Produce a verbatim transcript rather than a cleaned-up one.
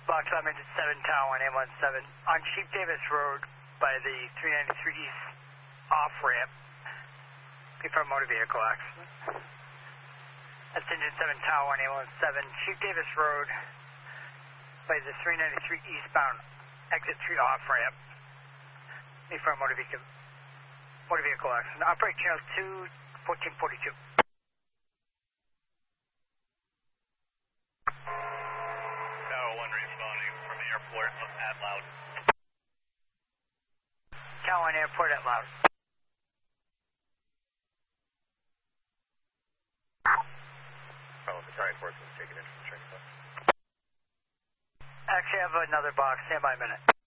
Box I'm into seven Tower one, A one seven. On Chief Davis Road by the three ninety-three East off-ramp. Confirm motor vehicle accident. That's engine seven Tower one, A one seven. Chief Davis Road by the three ninety-three eastbound exit three off-ramp. Confirm motor vehicle, motor vehicle accident. Operate channel two, fourteen forty-two. Tower one responding from the airport at loud. Tower one airport at loud. Oh, the trying force is taking it from the train. Actually, I have another box. Stand by a minute.